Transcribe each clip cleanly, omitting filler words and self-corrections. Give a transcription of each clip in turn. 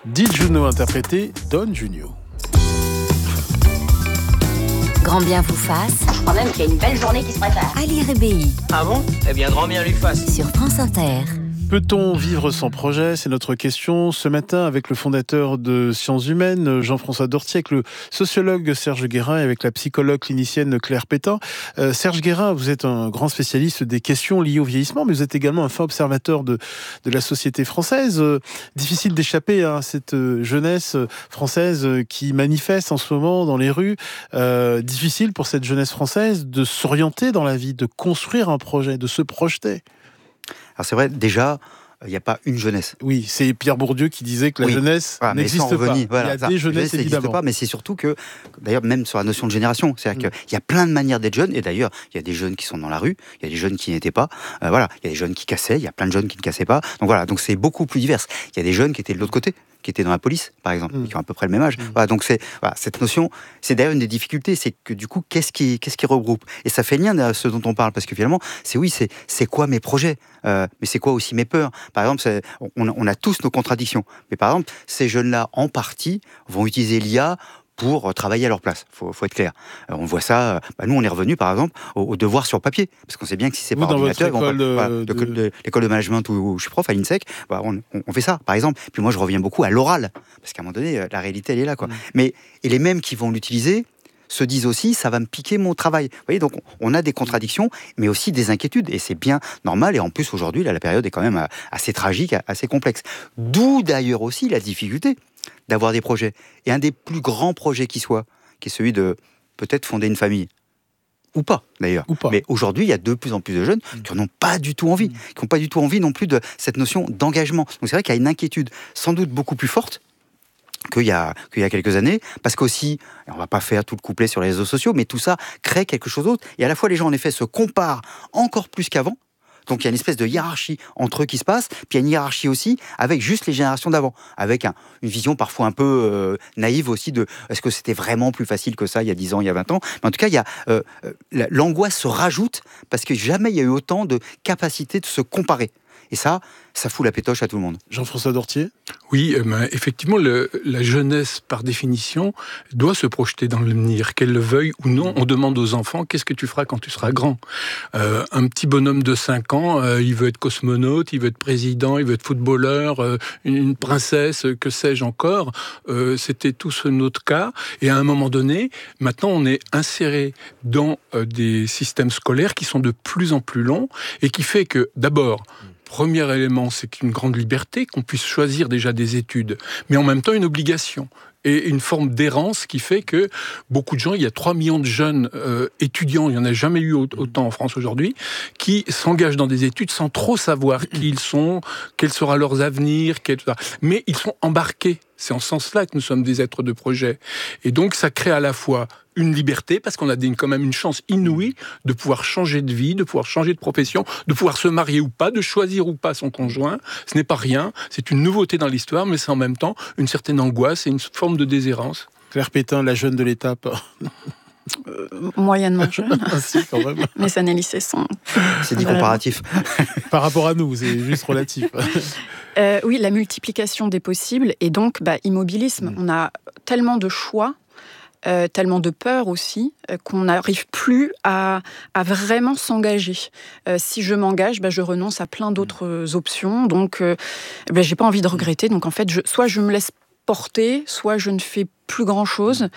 Di Juno interprété Don Junio. Grand bien vous fasse. Je crois même qu'il y a une belle journée qui se prépare. Ali Rebéi. Ah bon ? Eh bien, grand bien lui fasse. Sur France Inter. Peut-on vivre sans projet ? C'est notre question ce matin avec le fondateur de Sciences Humaines, Jean-François Dortier, avec le sociologue Serge Guérin et avec la psychologue clinicienne Claire Pétain. Serge Guérin, vous êtes un grand spécialiste des questions liées au vieillissement, mais vous êtes également un fin observateur de la société française. Difficile d'échapper à cette jeunesse française qui manifeste en ce moment dans les rues. Difficile pour cette jeunesse française de s'orienter dans la vie, de construire un projet, de se projeter. Alors c'est vrai, déjà, il n'y a pas une jeunesse. Oui, c'est Pierre Bourdieu qui disait que la jeunesse n'existe pas. Il y a des jeunesses, évidemment. Pas, mais c'est surtout que, d'ailleurs, même sur la notion de génération, c'est-à-dire qu'il y a plein de manières d'être jeune, et d'ailleurs, il y a des jeunes qui sont dans la rue, il y a des jeunes qui n'étaient pas, il y a des jeunes qui cassaient, il y a plein de jeunes qui ne cassaient pas, donc c'est beaucoup plus divers. Il y a des jeunes qui étaient de l'autre côté, qui étaient dans la police, par exemple, qui ont à peu près le même âge. Donc cette notion, c'est d'ailleurs une des difficultés, c'est que du coup, qu'est-ce qui regroupe ? Et ça fait lien à ce dont on parle, parce que finalement, c'est quoi mes projets ? Mais c'est quoi aussi mes peurs ? Par exemple, on a tous nos contradictions. Mais par exemple, ces jeunes-là, en partie, vont utiliser l'IA pour travailler à leur place. Faut être clair. On voit ça. Nous, on est revenu, par exemple, au devoir sur papier, parce qu'on sait bien que si c'est par ordinateur, l'école de management où je suis prof à l'INSEC, on fait ça, par exemple. Puis moi, je reviens beaucoup à l'oral, parce qu'à un moment donné, la réalité, elle est là, quoi. Mais et les mêmes qui vont l'utiliser se disent aussi, ça va me piquer mon travail. Vous voyez, donc on a des contradictions, mais aussi des inquiétudes, et c'est bien normal. Et en plus, aujourd'hui, là, la période est quand même assez tragique, assez complexe. D'où d'ailleurs aussi la difficulté d'avoir des projets. Et un des plus grands projets qui soit, qui est celui de peut-être fonder une famille. Ou pas, d'ailleurs. Mais aujourd'hui, il y a de plus en plus de jeunes qui n'en ont pas du tout envie, qui n'ont pas du tout envie non plus de cette notion d'engagement. Donc c'est vrai qu'il y a une inquiétude sans doute beaucoup plus forte qu'il y a quelques années, parce qu'aussi, on ne va pas faire tout le couplet sur les réseaux sociaux, mais tout ça crée quelque chose d'autre. Et à la fois, les gens, en effet, se comparent encore plus qu'avant. Donc il y a une espèce de hiérarchie entre eux qui se passe, puis il y a une hiérarchie aussi avec juste les générations d'avant, avec une vision parfois un peu naïve aussi de est-ce que c'était vraiment plus facile que ça il y a 10 ans, il y a 20 ans. Mais en tout cas, il y a, l'angoisse se rajoute parce que jamais il y a eu autant de capacité de se comparer. Et ça fout la pétoche à tout le monde. Jean-François Dortier ? Oui, effectivement, la jeunesse, par définition, doit se projeter dans l'avenir, qu'elle le veuille ou non. On demande aux enfants, qu'est-ce que tu feras quand tu seras grand ? Un petit bonhomme de 5 ans, il veut être cosmonaute, il veut être président, il veut être footballeur, une princesse, que sais-je encore. C'était tous notre cas. Et à un moment donné, maintenant, on est inséré dans des systèmes scolaires qui sont de plus en plus longs et qui fait que, d'abord, premier élément, c'est qu'une grande liberté, qu'on puisse choisir déjà des études, mais en même temps une obligation et une forme d'errance qui fait que beaucoup de gens, il y a 3 millions de jeunes étudiants, il n'y en a jamais eu autant en France aujourd'hui, qui s'engagent dans des études sans trop savoir qui ils sont, quels seront leurs avenirs, mais ils sont embarqués. C'est en ce sens-là que nous sommes des êtres de projet. Et donc ça crée à la fois une liberté, parce qu'on a quand même une chance inouïe de pouvoir changer de vie, de pouvoir changer de profession, de pouvoir se marier ou pas, de choisir ou pas son conjoint. Ce n'est pas rien, c'est une nouveauté dans l'histoire, mais c'est en même temps une certaine angoisse et une forme de déshérence. Claire Pétain, la jeune de l'étape. Moyennement jeune. Si, quand même. Mes années sont... C'est dit comparatif. Par rapport à nous, c'est juste relatif. Oui, la multiplication des possibles et donc immobilisme. On a tellement de choix, tellement de peur aussi, qu'on n'arrive plus à vraiment s'engager. Si je m'engage, je renonce à plein d'autres options. Donc, j'ai pas envie de regretter. Donc, en fait, soit je me laisse porter, soit je ne fais plus grand-chose.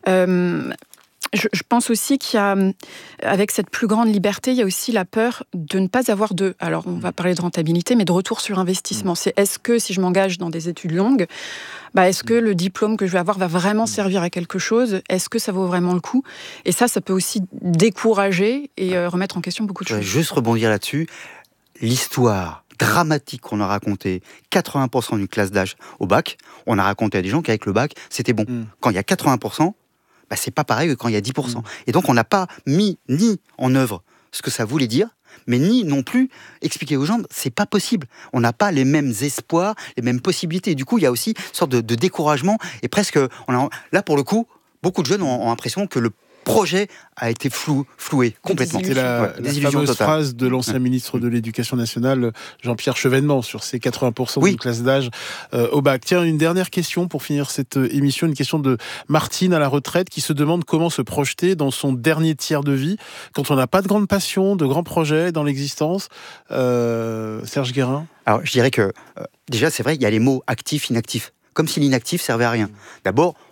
Je pense aussi qu'il y a, avec cette plus grande liberté, il y a aussi la peur de ne pas avoir alors on va parler de rentabilité, mais de retour sur investissement. C'est est-ce que si je m'engage dans des études longues, est-ce que le diplôme que je vais avoir va vraiment servir à quelque chose ? Est-ce que ça vaut vraiment le coup ? Et ça peut aussi décourager et remettre en question beaucoup de choses. Je vais juste rebondir là-dessus. L'histoire dramatique qu'on a racontée, 80% d'une classe d'âge au bac, on a raconté à des gens qu'avec le bac, c'était bon. Quand il y a 80%, c'est pas pareil que quand il y a 10%. Et donc, on n'a pas mis ni en œuvre ce que ça voulait dire, mais ni non plus expliquer aux gens, c'est pas possible. On n'a pas les mêmes espoirs, les mêmes possibilités. Du coup, il y a aussi une sorte de découragement. Et presque, là, pour le coup, beaucoup de jeunes ont l'impression que projet a été floué complètement. C'est la fameuse totale. phrase de l'ancien ministre de l'Éducation nationale, Jean-Pierre Chevènement, sur ces 80% de classe d'âge au bac. Tiens, une dernière question pour finir cette émission, une question de Martine à la retraite qui se demande comment se projeter dans son dernier tiers de vie quand on n'a pas de grande passion, de grands projets dans l'existence. Serge Guérin ? Alors, je dirais que, déjà, c'est vrai, il y a les mots actif, inactif. Comme si l'inactif servait à rien. D'abord,